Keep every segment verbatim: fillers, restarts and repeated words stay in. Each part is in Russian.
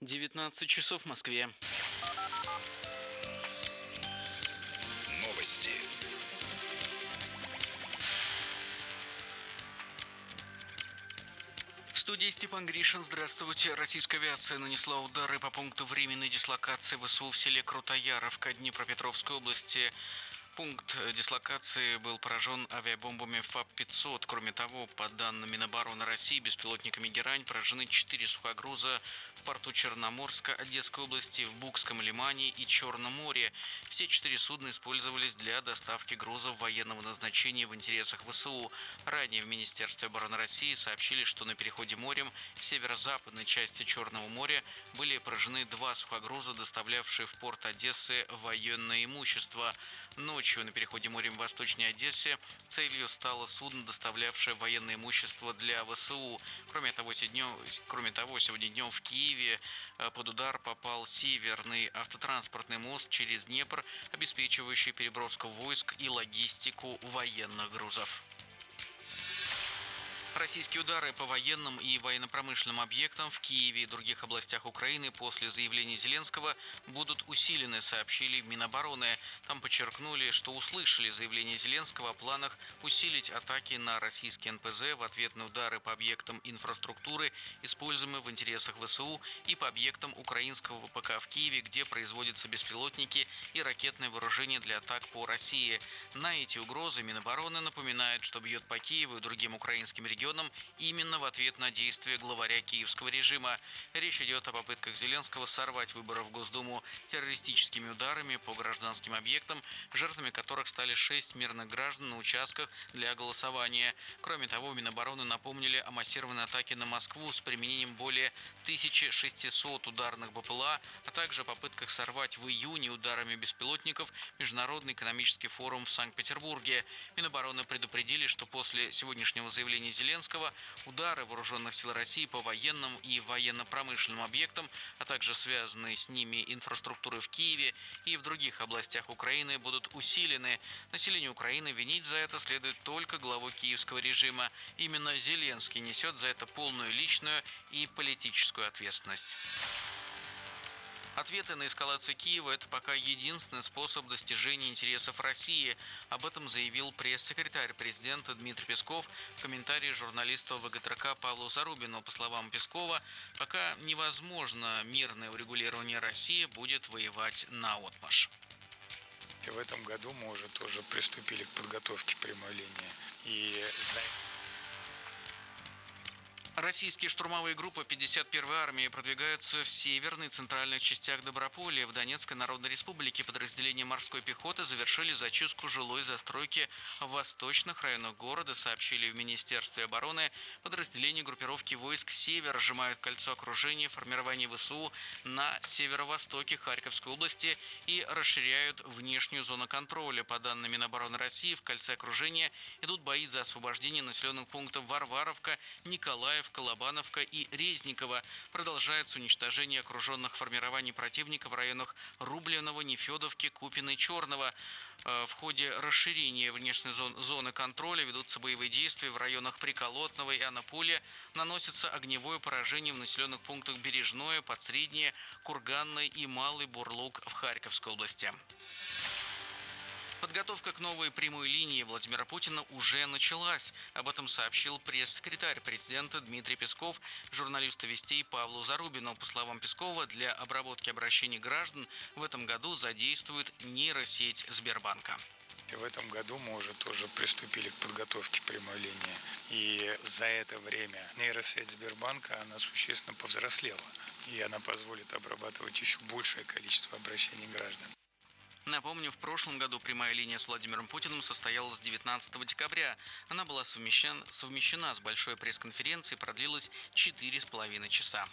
девятнадцать часов в Москве. Новости. В студии Степан Гришин. Здравствуйте. Российская авиация нанесла удары по пункту временной дислокации ВСУ в селе Крутояровка Днепропетровской области. Пункт дислокации был поражен авиабомбами ФАП пятьсот. Кроме того, по данным Минобороны России, беспилотниками «Герань» поражены четыре сухогруза в порту Черноморска Одесской области, в Букском лимане и Черном море. Все четыре судна использовались для доставки грузов военного назначения в интересах ВСУ. Ранее в Министерстве обороны России сообщили, что на переходе морем в северо-западной части Черного моря были поражены два сухогруза, доставлявшие в порт Одессы военное имущество. Ночью на переходе морем в Восточной Одессе целью стало судно, доставлявшее военное имущество для ВСУ. Кроме того, сегодня, кроме того, сегодня днем в Киеве под удар попал северный автотранспортный мост через Днепр, обеспечивающий переброску войск и логистику военных грузов. Российские удары по военным и военно-промышленным объектам в Киеве и других областях Украины после заявления Зеленского будут усилены, сообщили в Минобороны. Там подчеркнули, что услышали заявление Зеленского о планах усилить атаки на российские эн пэ зэ в ответ на удары по объектам инфраструктуры, используемые в интересах ВСУ, и по объектам украинского вэ пэ ка в Киеве, где производятся беспилотники и ракетное вооружение для атак по России. На эти угрозы Минобороны напоминает, что бьет по Киеву и другим украинским регионам именно в ответ на действия главаря киевского режима. Речь идет о попытках Зеленского сорвать выборы в Госдуму террористическими ударами по гражданским объектам, жертвами которых стали шесть мирных граждан на участках для голосования. Кроме того, в Минобороны напомнили о массированной атаке на Москву с применением более тысячи шестисот ударных бэ пэ эл а, а также о попытках сорвать в июне ударами беспилотников Международный экономический форум в Санкт-Петербурге. Минобороны предупредили, что после сегодняшнего заявления Зеленского удары вооруженных сил России по военным и военно-промышленным объектам, а также связанные с ними инфраструктуры в Киеве и в других областях Украины будут усилены. Население Украины винить за это следует только главу киевского режима. Именно Зеленский несет за это полную личную и политическую ответственность. Ответы на эскалацию Киева – это пока единственный способ достижения интересов России. Об этом заявил пресс-секретарь президента Дмитрий Песков в комментарии журналисту вэ гэ тэ эр ка Павлу Зарубину. По словам Пескова, пока невозможно мирное урегулирование, России будет воевать наотмашь. И в этом году мы уже тоже приступили к подготовке прямой линии. И Российские штурмовые группы пятьдесят первой армии продвигаются в северной и центральных частях Доброполя. В Донецкой Народной Республике подразделения морской пехоты завершили зачистку жилой застройки в восточных районах города, сообщили в Министерстве обороны. Подразделения группировки войск «Север» сжимают кольцо окружения формирования вэ эс у на северо-востоке Харьковской области и расширяют внешнюю зону контроля. По данным Минобороны России, в кольце окружения идут бои за освобождение населенных пунктов Варваровка, Николаев, Колобановка и Резниково. Продолжается уничтожение окруженных формирований противника в районах Рубленого, Нефедовки, Купино и Черного. В ходе расширения внешней зоны контроля ведутся боевые действия в районах Приколотного и Анаполя. Наносится огневое поражение в населенных пунктах Бережное, Подсреднее, Курганное и Малый Бурлук в Харьковской области. Подготовка к новой прямой линии Владимира Путина уже началась. Об этом сообщил пресс-секретарь президента Дмитрий Песков журналисту «Вестей» Павлу Зарубину. По словам Пескова, для обработки обращений граждан в этом году задействуют нейросеть Сбербанка. И в этом году мы уже тоже приступили к подготовке прямой линии. И за это время нейросеть Сбербанка, она существенно повзрослела. И она позволит обрабатывать еще большее количество обращений граждан. Напомню, в прошлом году прямая линия с Владимиром Путиным состоялась девятнадцатого декабря. Она была совмещена, совмещена с большой пресс-конференцией и продлилась четыре с половиной часа.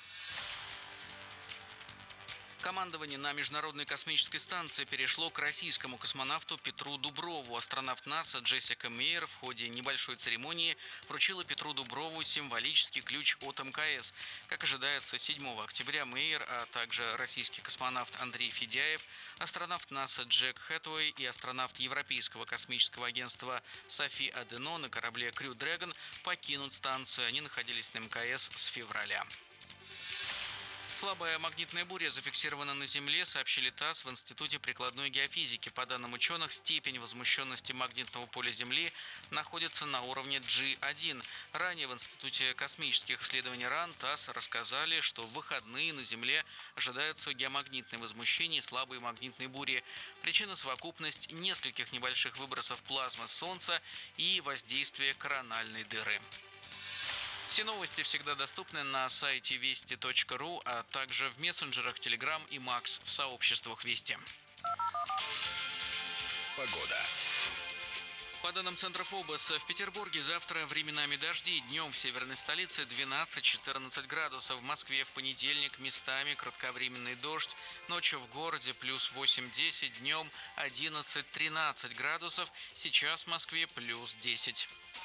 Командование на Международной космической станции перешло к российскому космонавту Петру Дуброву. Астронавт НАСА Джессика Мейер в ходе небольшой церемонии вручила Петру Дуброву символический ключ от эм ка эс. Как ожидается, седьмого октября Мейер, а также российский космонавт Андрей Федяев, астронавт НАСА Джек Хэтуэй и астронавт Европейского космического агентства Софи Адено на корабле Crew Dragon покинут станцию. Они находились на эм ка эс с февраля. Слабая магнитная буря зафиксирована на Земле, сообщили ТАСС в Институте прикладной геофизики. По данным ученых, степень возмущенности магнитного поля Земли находится на уровне джи один. Ранее в Институте космических исследований РАН ТАСС рассказали, что в выходные на Земле ожидаются геомагнитные возмущения и слабые магнитные бури. Причина – совокупность нескольких небольших выбросов плазмы Солнца и воздействие корональной дыры. Все новости всегда доступны на сайте вести точка ру, а также в мессенджерах Telegram и Макс в сообществах Вести. Погода. По данным Центра ФОБОС, в Петербурге завтра временами дожди. Днем в северной столице двенадцать-четырнадцать градусов. В Москве в понедельник местами кратковременный дождь. Ночью в городе плюс восемь-десять, днем одиннадцать-тринадцать градусов. Сейчас в Москве плюс десять.